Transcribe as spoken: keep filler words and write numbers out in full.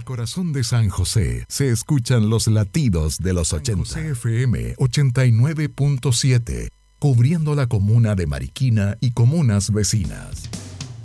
corazón de San José se escuchan los latidos de los ochenta. San José F M ochenta y nueve punto siete, cubriendo la comuna de Mariquina y comunas vecinas.